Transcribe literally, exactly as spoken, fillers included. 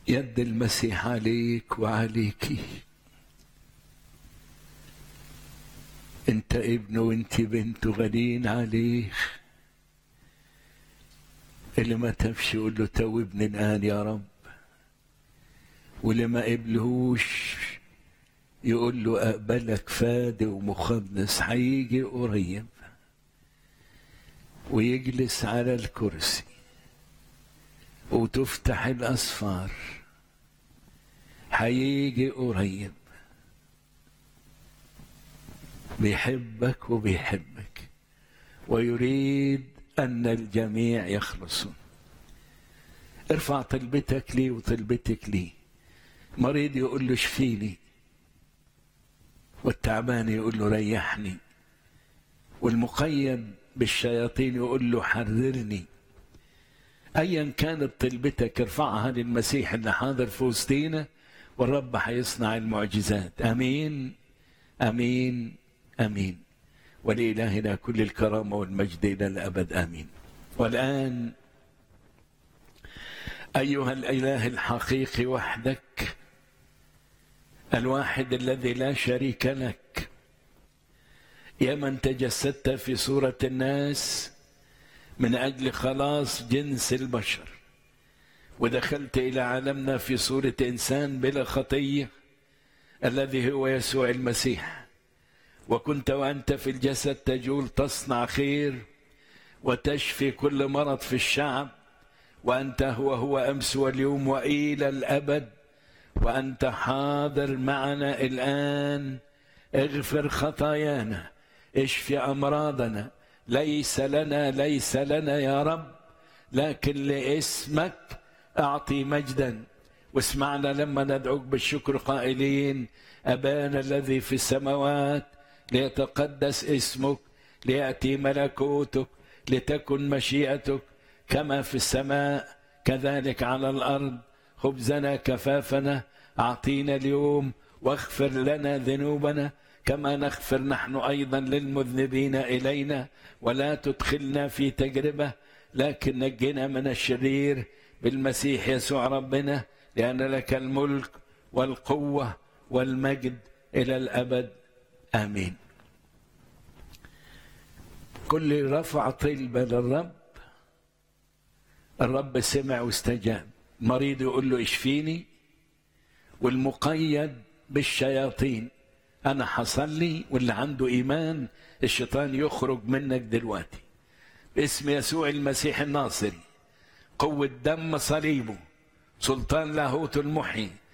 يد المسيح عليك وعليكي. انت ابنه وانت بنته غاليين عليه. اللي ما تفش يقول له توبني الآن يا رب، واللي ما قبلهوش يقول له أقبلك فادي ومخلص. هيجي قريب ويجلس على الكرسي وتفتح الأسفار. هيجي قريب، بيحبك وبيحبك ويريد أن الجميع يخلصون. ارفع طلبتك لي وطلبتك لي. مريض يقول له اشفيني، والتعبان يقول له ريحني، والمقيد بالشياطين يقول له حررني. ايا كانت طلبتك ارفعها للمسيح اللي حاضر في وسطينا، والرب هيصنع المعجزات. امين امين امين. ولإلهنا كل الكرامة والمجد إلى الأبد آمين. والآن أيها الإله الحقيقي وحدك، الواحد الذي لا شريك لك، يا من تجسدت في صورة الناس من أجل خلاص جنس البشر، ودخلت إلى عالمنا في صورة إنسان بلا خطية الذي هو يسوع المسيح، وكنت وأنت في الجسد تجول تصنع خير وتشفي كل مرض في الشعب، وأنت هو هو أمس واليوم وإلى الأبد، وأنت حاضر معنا الآن. اغفر خطايانا، اشفي أمراضنا. ليس لنا ليس لنا يا رب، لكن لاسمك أعطي مجدا. واسمعنا لما ندعوك بالشكر قائلين: أبانا الذي في السماوات، ليتقدس اسمك، ليأتي ملكوتك، لتكن مشيئتك كما في السماء كذلك على الأرض. خبزنا كفافنا أعطينا اليوم، واغفر لنا ذنوبنا كما نغفر نحن أيضا للمذنبين إلينا، ولا تدخلنا في تجربة لكن نجنا من الشرير، بالمسيح يسوع ربنا، لأن لك الملك والقوة والمجد إلى الأبد آمين. كل رفع طلبة للرب الرب سمع واستجاب. مريض يقول له اشفيني، والمقيد بالشياطين أنا حصلي، واللي عنده إيمان الشيطان يخرج منك دلوقتي باسم يسوع المسيح الناصري. قوة دم صليبه، سلطان لاهوت المحيي،